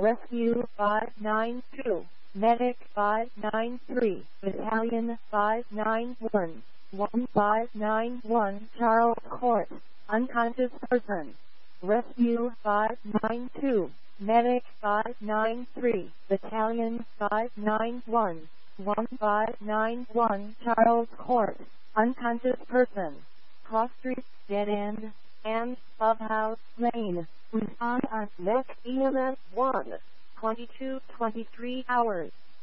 Rescue 592, Medic 593, Battalion 591, 1591 Charles Court, unconscious person. Rescue 592, Medic 593, Battalion 591, 1591 Charles Court, unconscious person. Cross Street, Dead End, and Clubhouse Lane. Respond on next EMS 1, 22-23 hours.